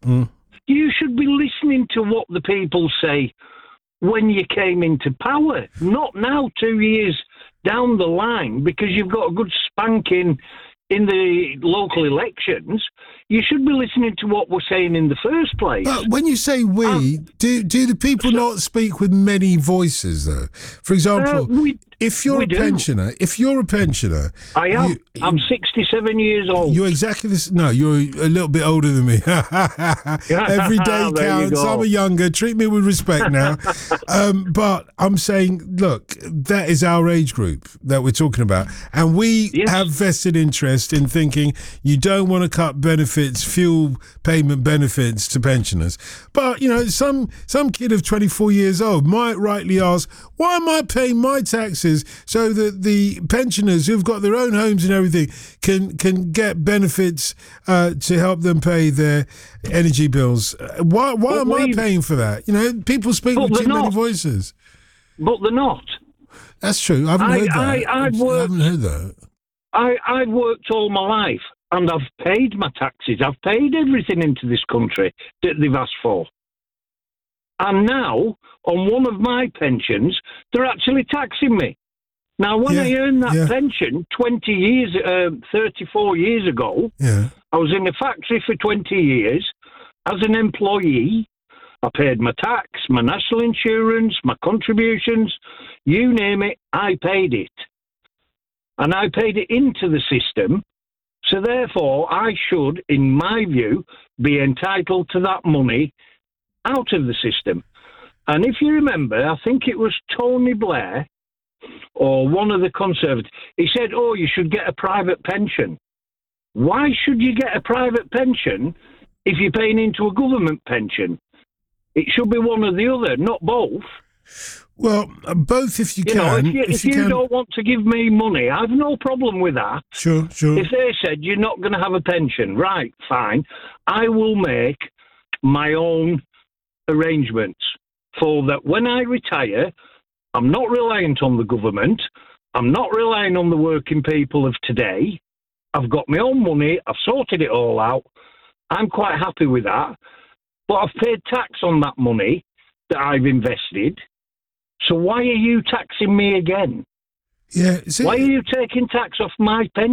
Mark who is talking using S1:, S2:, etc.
S1: You should be listening to what the people say when you came into power, not now 2 years down the line, because you've got a good spanking in the local elections. You should be listening to what we're saying in the first place.
S2: But when you say we, do the people not speak with many voices, though? For example, if you're a pensioner,
S1: I am. I'm 67 years old.
S2: You're exactly this. No, you're a little bit older than me. Every day counts. I'm a younger. Treat me with respect now. But I'm saying, look, that is our age group that we're talking about, and we have vested interest in thinking you don't want to cut benefits, fuel payment benefits to pensioners. But some kid of 24 years old might rightly ask, why am I paying my taxes so that the pensioners who've got their own homes and everything can get benefits to help them pay their energy bills? Why am I paying for that? People speak with too many voices.
S1: But they're not.
S2: That's true. I haven't heard that. I haven't heard that.
S1: I've worked all my life and I've paid my taxes. I've paid everything into this country that they've asked for. And now, on one of my pensions, they're actually taxing me. Now, when I earned that pension 34 years ago, I was in the factory for 20 years. As an employee, I paid my tax, my national insurance, my contributions, you name it, I paid it. And I paid it into the system. So therefore, I should, in my view, be entitled to that money out of the system. And if you remember, I think it was Tony Blair or one of the Conservatives, he said, you should get a private pension. Why should you get a private pension if you're paying into a government pension? It should be one or the other, not both.
S2: Well, both if you can.
S1: If you don't want to give me money, I have no problem with that.
S2: Sure.
S1: If they said you're not going to have a pension, right, fine. I will make my own arrangements for that. When I retire, I'm not reliant on the government. I'm not relying on the working people of today. I've got my own money. I've sorted it all out. I'm quite happy with that. But I've paid tax on that money that I've invested. So why are you taxing me again?
S2: Yeah.
S1: Why are you taking tax off my pension?